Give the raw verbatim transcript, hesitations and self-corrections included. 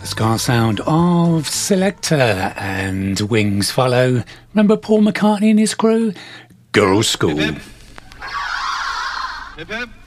Ska sound of Selector and Wings Follow. Remember Paul McCartney and his crew? Girls' School. Hip hip. Hip hip.